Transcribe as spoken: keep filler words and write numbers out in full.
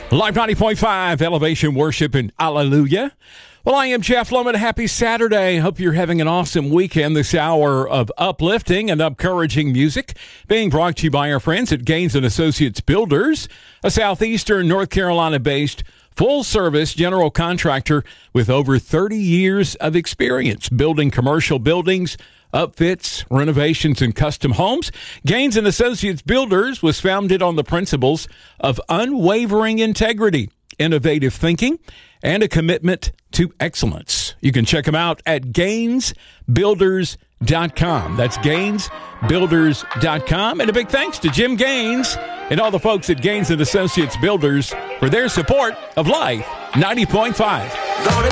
Live ninety point five, Elevation Worship and Hallelujah. Well, I am Jeff Loman. Happy Saturday. Hope you're having an awesome weekend. This hour of uplifting and encouraging music being brought to you by our friends at Gaines and Associates Builders, a southeastern North Carolina-based full-service general contractor with over thirty years of experience building commercial buildings, upfits, renovations, and custom homes. Gaines and Associates Builders was founded on the principles of unwavering integrity, innovative thinking, and a commitment to excellence. You can check them out at Gaines Builders dot com. That's Gaines Builders dot com. And a big thanks to Jim Gaines and all the folks at Gaines and Associates Builders for their support of Life ninety point five.